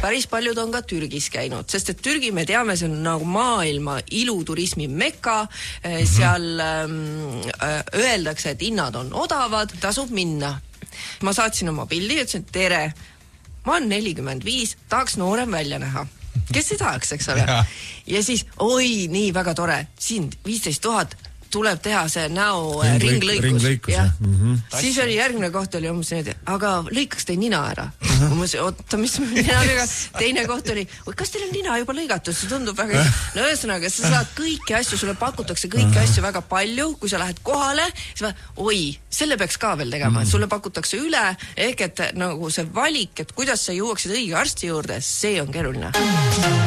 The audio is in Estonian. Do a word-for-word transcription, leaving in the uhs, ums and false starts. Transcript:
päris paljud on ka Türgis käinud, sest et Türgi, me teame, see on nagu maailma iluturismi mekka, seal ähm, öeldakse, et hinnad on odavad, tasub minna. Ma saatsin oma pildi ja ütlesin, tere, ma olen nelikümmend viis, tahaks noorem välja näha. Kes ei tahaks, eks ole? Ja, ja siis, oi, nii väga tore, siin viisteist tuhat tuleb teha see näo Ring, ringlõikus. ringlõikus ja. Mm-hmm. Siis oli järgmine koht oli umbes need, aga lõikaks teie nina ära. Uh-huh. Ma mõtlesin, oota, mis nina väga. Teine koht oli, kas teil on nina juba lõigatud? See tundub väga... No ühesõnaga, sa saad kõiki asju, sulle pakutakse kõiki asju väga palju, kui sa lähed kohale, siis va, oi, selle peaks ka veel tegema, et sulle pakutakse üle, ehk et nagu see valik, et kuidas sa jõuaksid õige arsti juurde, see on keeruline.